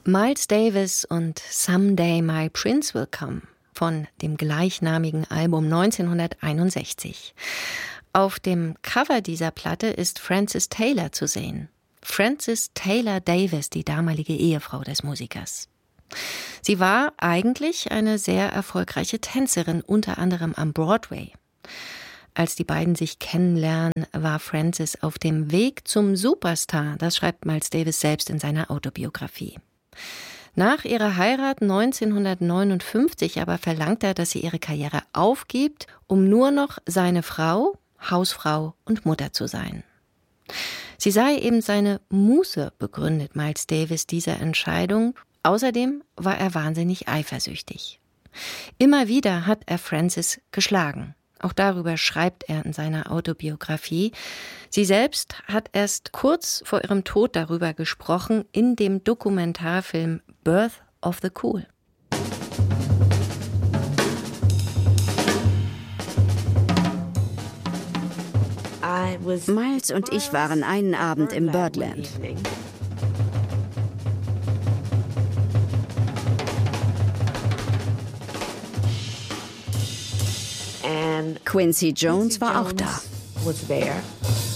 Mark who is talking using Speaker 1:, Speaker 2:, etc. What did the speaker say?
Speaker 1: Miles Davis und Someday My Prince Will Come von dem gleichnamigen Album 1961. Auf dem Cover dieser Platte ist Frances Taylor zu sehen. Frances Taylor Davis, die damalige Ehefrau des Musikers. Sie war eigentlich eine sehr erfolgreiche Tänzerin, unter anderem am Broadway. Als die beiden sich kennenlernen, war Frances auf dem Weg zum Superstar. Das schreibt Miles Davis selbst in seiner Autobiografie. Nach ihrer Heirat 1959 aber verlangt er, dass sie ihre Karriere aufgibt, um nur noch seine Frau, Hausfrau und Mutter zu sein. Sie sei eben seine Muse, begründet Miles Davis diese Entscheidung. Außerdem war er wahnsinnig eifersüchtig. Immer wieder hat er Frances geschlagen. Auch darüber schreibt er in seiner Autobiografie. Sie selbst hat erst kurz vor ihrem Tod darüber gesprochen in dem Dokumentarfilm Birth of the Cool.
Speaker 2: Miles und ich waren einen Abend im Birdland. Quincy Jones war auch da.